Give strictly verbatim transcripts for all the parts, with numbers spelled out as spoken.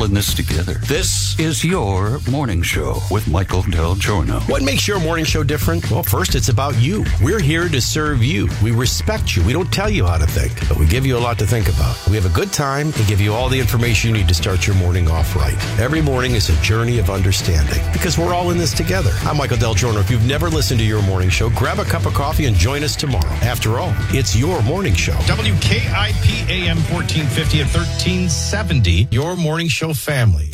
in this together. This is your morning show with Michael Del Giorno. What makes your morning show different? Well, first, it's about you. We're here to serve you. We respect you. We don't tell you how to think, but we give you a lot to think about. We have a good time and give you all the information you need to start your morning off right. Every morning is a journey of understanding because we're all in this together. I'm Michael Del Giorno. If you've never listened to your morning show, grab a cup of coffee and join us tomorrow. After all, it's your morning show. W K I P A M fourteen fifty and thirteen seventy, your morning show family.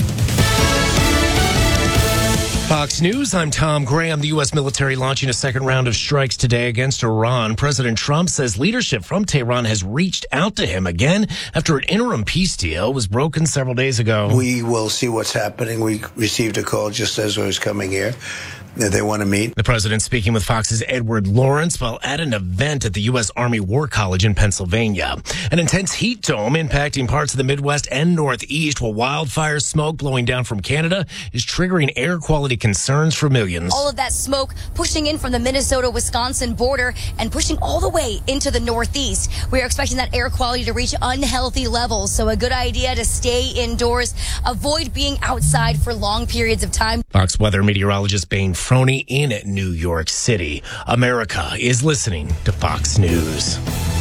Fox News, I'm Tom Graham. The U S military launching a second round of strikes today against Iran. President Trump says leadership from Tehran has reached out to him again after an interim peace deal was broken several days ago. We will see what's happening. We received a call just as I was coming here. They want to meet. The president speaking with Fox's Edward Lawrence while at an event at the U S Army War College in Pennsylvania. An intense heat dome impacting parts of the Midwest and Northeast while wildfire smoke blowing down from Canada is triggering air quality concerns for millions. All of that smoke pushing in from the Minnesota-Wisconsin border and pushing all the way into the Northeast. We are expecting that air quality to reach unhealthy levels, so a good idea to stay indoors, avoid being outside for long periods of time. Fox weather meteorologist Bane Froney in New York City. America is listening to Fox News.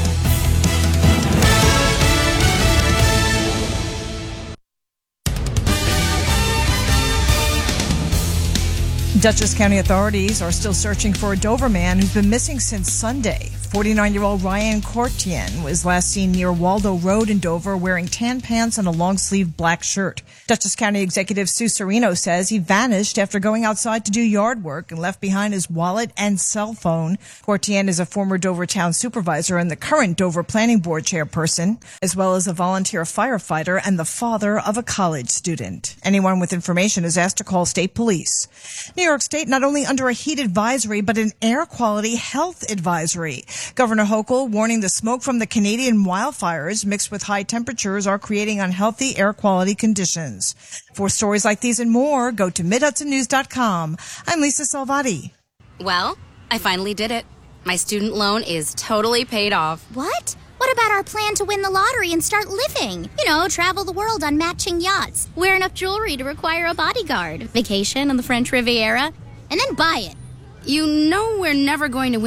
Dutchess County authorities are still searching for a Dover man who's been missing since Sunday. forty-nine-year-old Ryan Courtien was last seen near Waldo Road in Dover wearing tan pants and a long-sleeved black shirt. Dutchess County Executive Sue Serino says he vanished after going outside to do yard work and left behind his wallet and cell phone. Courtien is a former Dover Town supervisor and the current Dover Planning Board chairperson, as well as a volunteer firefighter and the father of a college student. Anyone with information is asked to call state police. New York State not only under a heat advisory, but an air quality health advisory. Governor Hochul warning the smoke from the Canadian wildfires mixed with high temperatures are creating unhealthy air quality conditions. For stories like these and more, go to mid hudson news dot com. I'm Lisa Salvati. Well, I finally did it. My student loan is totally paid off. What? What about our plan to win the lottery and start living? You know, travel the world on matching yachts, wear enough jewelry to require a bodyguard, vacation on the French Riviera, and then buy it. You know we're never going to win